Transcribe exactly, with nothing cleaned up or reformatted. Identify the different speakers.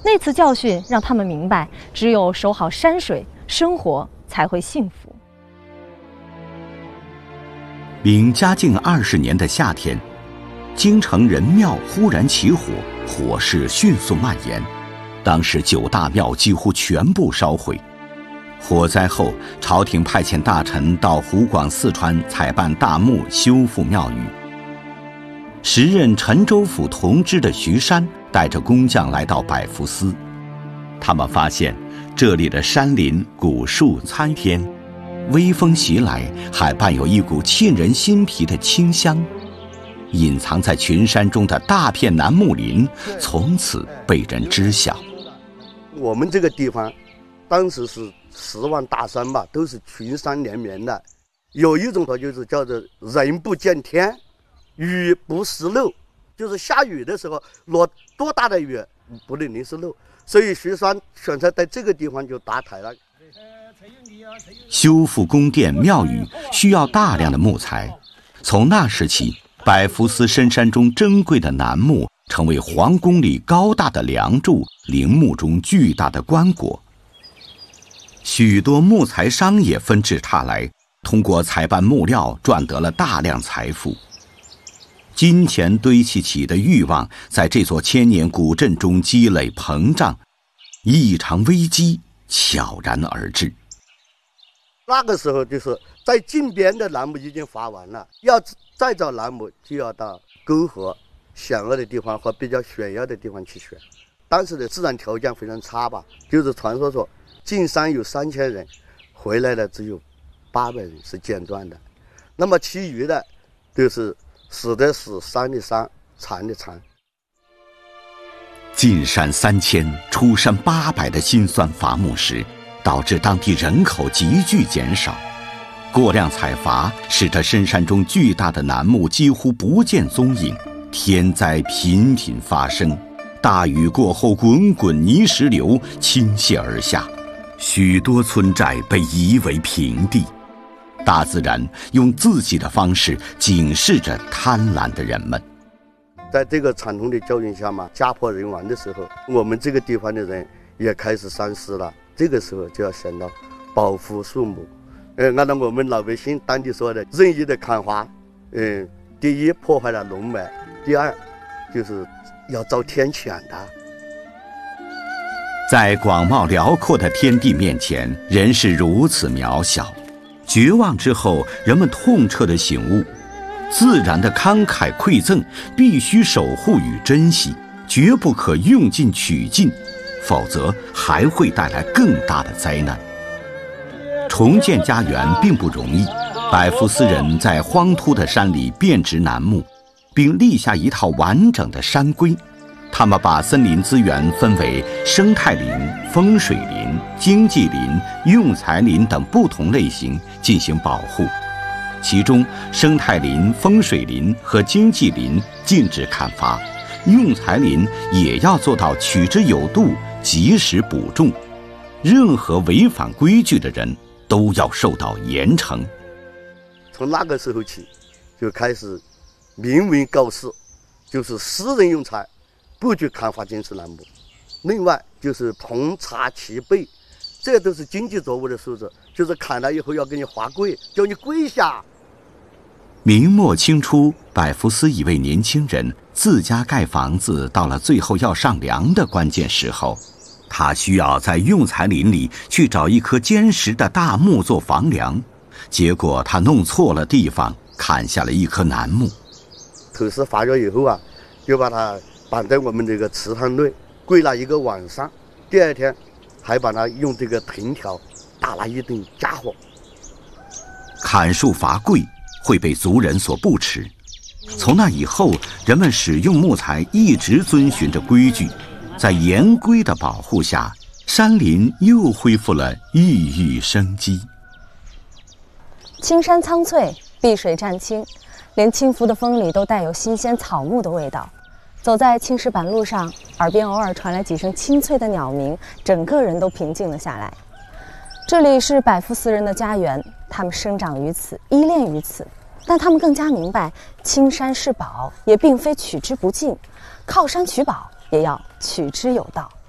Speaker 1: 那次教训让他们明白，只有守好山水，生活才会幸福。
Speaker 2: 明嘉靖二十年的夏天，京城人庙忽然起火，火势迅速蔓延，当时九大庙几乎全部烧毁。火灾后，朝廷派遣大臣到湖广、四川采办大墓，修复庙宇。时任陈州府同知的徐山带着工匠来到百福寺，他们发现这里的山林古树参天，微风袭来，还伴有一股沁人心脾的清香。隐藏在群山中的大片楠木林，从此被人知晓。
Speaker 3: 我们这个地方，当时是十万大山吧，都是群山连绵的。有一种说就是叫做人不见天，雨不识漏，就是下雨的时候落多大的雨不能淋湿漏。所以徐山选择在这个地方就搭台了。
Speaker 2: 修复宫殿庙宇需要大量的木材，从那时起，百福寺深山中珍贵的楠木成为皇宫里高大的梁柱，陵墓中巨大的棺椁。许多木材商也纷至沓来，通过采办木料赚得了大量财富。金钱堆砌起的欲望在这座千年古镇中积累膨胀，一场危机悄然而至。
Speaker 3: 那个时候就是在近边的楠木已经伐完了，要再找楠木就要到沟河险恶的地方和比较险要的地方去选。当时的自然条件非常差吧，就是传说说进山有三千人，回来的只有八百人是捡钻的，那么其余的就是死的死，伤的伤，残的残。
Speaker 2: 进山三千，出山八百的辛酸伐木时，导致当地人口急剧减少。过量采伐使得深山中巨大的楠木几乎不见踪影，天灾频频发生。大雨过后，滚滚泥石流倾泻而下，许多村寨被夷为平地。大自然用自己的方式警示着贪婪的人们。
Speaker 3: 在这个惨痛的教训下嘛，家破人亡的时候，我们这个地方的人也开始三思了。这个时候就要想到保护树木。呃，按照我们老百姓当地说的，任意的砍伐，嗯、呃，第一破坏了龙脉，第二就是要遭天谴的。
Speaker 2: 在广袤辽阔的天地面前，人是如此渺小。绝望之后，人们痛彻地醒悟，自然的慷慨馈赠必须守护与珍惜，绝不可用尽取尽，否则还会带来更大的灾难。重建家园并不容易，百福寺人在荒秃的山里遍植楠木，并立下一套完整的山规。他们把森林资源分为生态林、风水林、经济林、用材林等不同类型进行保护。其中，生态林、风水林和经济林禁止砍伐，用材林也要做到取之有度，及时补种。任何违反规矩的人都要受到严惩。
Speaker 3: 从那个时候起，就开始明文告示，就是私人用材不许砍伐坚持楠木。另外就是同查其背，这都是经济作物的素质，就是砍了以后要给你罚跪，叫你跪下。
Speaker 2: 明末清初，百福寺一位年轻人自家盖房子，到了最后要上梁的关键时候，他需要在用材林里去找一棵坚实的大木做房梁，结果他弄错了地方，砍下了一棵楠木。
Speaker 3: 头饰发觉以后啊，就把它绑在我们这个祠堂内，跪了一个晚上。第二天，还把它用这个藤条打了一顿家伙。
Speaker 2: 砍树罚跪会被族人所不齿。从那以后，人们使用木材一直遵循着规矩，在严规的保护下，山林又恢复了熠熠生机。
Speaker 1: 青山苍翠，碧水湛青，连轻拂的风里都带有新鲜草木的味道。走在青石板路上，耳边偶尔传来几声清脆的鸟鸣，整个人都平静了下来。这里是百福寺人的家园，他们生长于此，依恋于此，但他们更加明白，青山是宝，也并非取之不尽，靠山取宝也要取之有道。